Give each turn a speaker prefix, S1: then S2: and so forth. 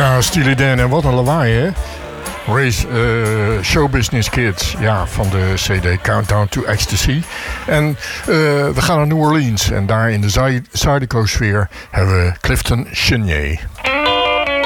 S1: Ja, Steely Dan en wat een lawaai, hè? Race Showbusiness Kids, ja, van de CD Countdown to Ecstasy. En we gaan naar New Orleans en daar in de Zydeco-sfeer hebben we Clifton Chenier.